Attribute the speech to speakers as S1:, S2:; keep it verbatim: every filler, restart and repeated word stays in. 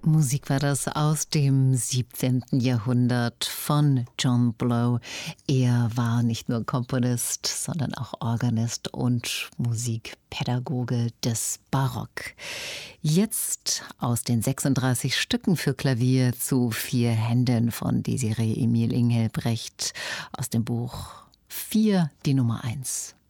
S1: Musik war das aus dem siebzehnten. Jahrhundert von John Blow. Er war nicht nur Komponist, sondern auch Organist und Musikpädagoge des Barock. Jetzt aus den sechsunddreißig Stücken für Klavier zu vier Händen von Desiree Emil Engelbrecht aus dem Buch vier, die Nummer eins.